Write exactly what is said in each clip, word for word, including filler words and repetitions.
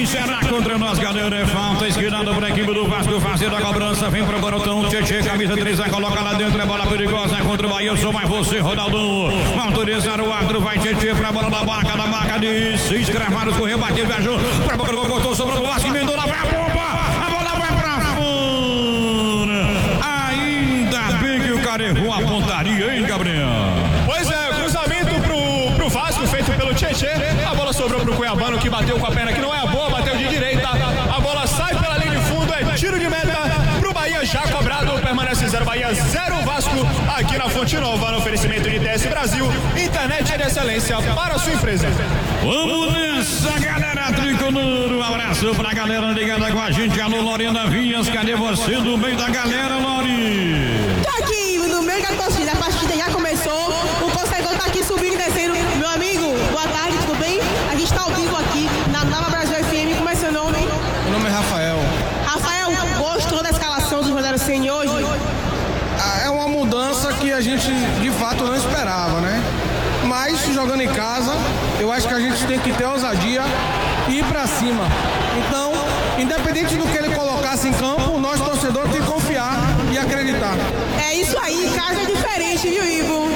Quem será contra nós, galera? É falta esquinada para a equipe do Vasco, fazendo a cobrança, vem para o Garotão, Tietê, camisa três, vai colocar lá dentro, é bola perigosa contra o Bahia, eu sou mais você, Ronaldão. Autorizaram o árbitro, vai Tietê para a bola da barca, da marca de seis cravados, correu, bateu, viajou, para a boca do gol, cortou, sobrou o Vasco, emendou lá, vai a bomba, a bola vai para fora. Ainda bem que o cara errou a pontaria, hein, Gabriel? Pois é, cruzamento pro, pro Vasco, feito pelo Tietê, a bola sobrou pro Cuiabano, que bateu com a perna, que não é a boa, bateu de direita, a bola sai pela linha de fundo, é tiro de meta pro Bahia, já cobrado, permanece zero Bahia, zero Vasco, aqui na Fonte Nova, no oferecimento de D S Brasil, internet de excelência para a sua empresa. Vamos nessa, galera tricolor, um abraço pra galera ligada com a gente, alô Lorena Vinhas, cadê você no meio da galera, Lori? Tô aqui no meio da torcida, a partida já começou, o torcedor tá aqui subindo e descendo, meu amigo, boa tarde, tudo bem? A gente tá ao vivo aqui na Nova Brasil F M, como é seu nome? Meu nome é Rafael. Rafael, gostou da escalação do Rogério Ceni hoje? É uma mudança que a gente de fato não esperava, né? Mas jogando em casa, eu acho que a gente tem que ter ousadia e ir pra cima. Então, independente do que ele colocasse em campo, nós torcedores temos que confiar e acreditar. É isso aí, casa é diferente, viu, Ivo?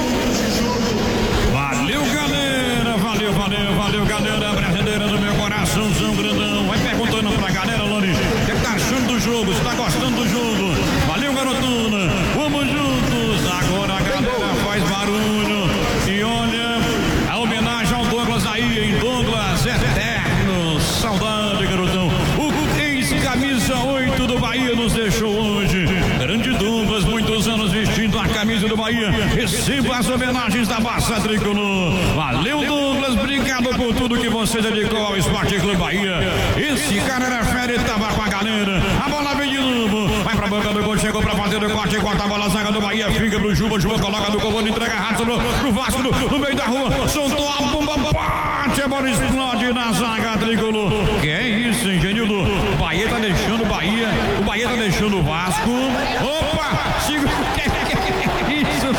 Valeu, galera, valeu, valeu, valeu, galera brasileira do meu coração, São Grandão. Vai perguntando pra galera, Lori, o que tá achando do jogo, se tá gostando do jogo. Valeu, garotona, vamos juntos. Agora a galera faz barulho. E olha, a homenagem ao Douglas aí, em Douglas eterno. Saudade, garotão. O ex-camisa oito do Bahia nos deixou hoje. Grande Douglas, muitos anos vestindo a camisa do Bahia. Receba as homenagens da massa tricolor. Valeu, Douglas, obrigado por tudo que você dedicou ao Esporte Clube Bahia. Esse cara era fera e tava com a galera. A bola vem de novo, vai pra banca do gol, chegou pra fazer o corte, corta a bola, zaga do Bahia, fica pro Juba, Juba coloca no comando, entrega rápido pro, pro Vasco, no, no meio da rua, soltou a bomba, bate, a bola explode na zaga tricolor. Que é isso, hein, Genildo? O Bahia tá deixando o Bahia, o Bahia tá deixando o Vasco. Opa, segura, que isso?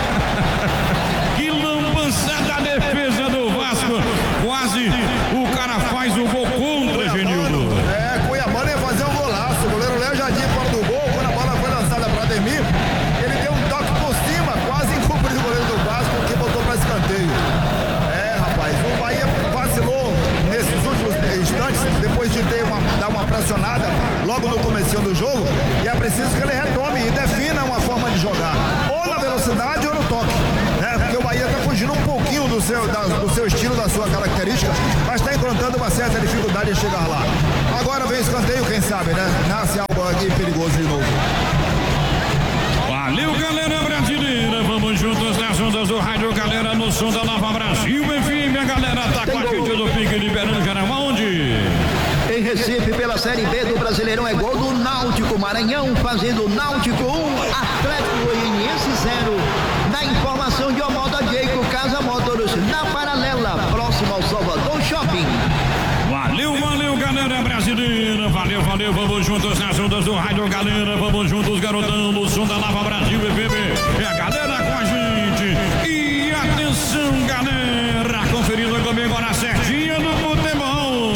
Que lambança da defesa do Vasco, quase o cara faz o gol contra, Genildo. É, Cuiabano ia fazer um golaço, o goleiro Léo Jardim fora do gol, quando a bola foi lançada para Ademir, ele deu um toque por cima, quase encobriu o goleiro do Vasco, que botou para escanteio. É, rapaz, o Bahia vacilou nesses últimos instantes, depois de ter uma, dar uma pressionada logo no comecinho do jogo, e é preciso que ele retome e defina uma forma de jogar, ou na velocidade ou no toque, né? Porque o Bahia está fugindo um pouquinho do seu, da, do seu estilo, da sua característica, mas está encontrando uma certa dificuldade em chegar lá. Agora vem escanteio, quem sabe, né? Nasce algo aqui perigoso de novo. Valeu, galera brasileira, vamos juntos nas ondas do rádio, galera, no som da Nova Brasil F M, a galera tá com a gente do Pique liberando geral, aonde? Em Recife, pela Série B do Brasileirão, é gol do Náutico, Maranhão fazendo Náutico um, Atlético Goianiense zero. Na informação de Omalda Jeico, Casa Motors, na Paralela, próximo ao Salvador Shopping. Valeu, valeu, galera brasileira, valeu, valeu, vamos juntos nas ondas do rádio, galera, vamos juntos, garotão, no som da Nova Brasil F M, é a galera com a gente, e atenção, galera, conferindo comigo na certinha do futebol,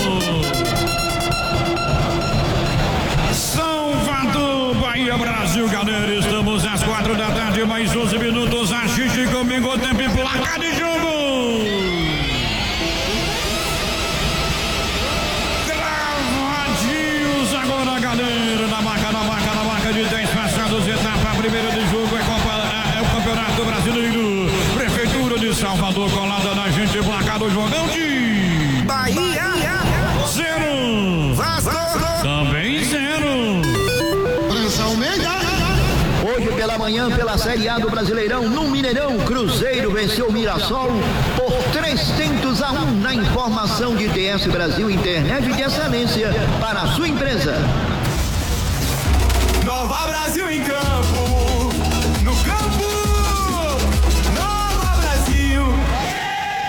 Salvador, Bahia, Brasil, galera, estamos às quatro da tarde, mais onze minutos, assiste comigo o tempo e placar de jogo. Agora, galera, na marca, na marca, na marca de dez passados, etapa primeira de jogo, é, Copa, é o Campeonato Brasileiro, Prefeitura de Salvador, colada na gente, placar do jogão de Bahia zero, Vasco também zero. Hoje pela manhã, pela Série A do Brasileirão, no Mineirão, Cruzeiro venceu o Mirassol por três tentos a um na informação de D S Brasil, internet de excelência para a sua empresa. Nova Brasil em campo.